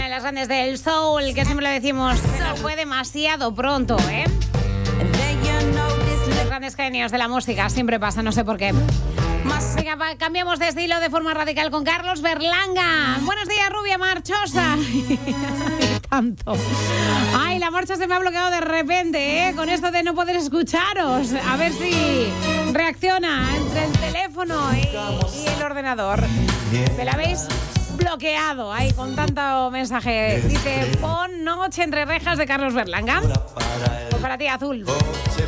Una de las grandes del soul, que siempre le decimos, se nos fue demasiado pronto, ¿eh? Los grandes genios de la música, siempre pasa, no sé por qué. Venga, cambiamos de estilo de forma radical con Carlos Berlanga. Buenos días, rubia marchosa. Tanto. Ay, la marcha se me ha bloqueado de repente, ¿eh? Con esto de no poder escucharos. A ver si reacciona entre el teléfono y el ordenador. ¿Me la habéis bloqueado ahí con tanto mensaje? Dice, pon Noche entre rejas de Carlos Berlanga. Pues para ti, Azul.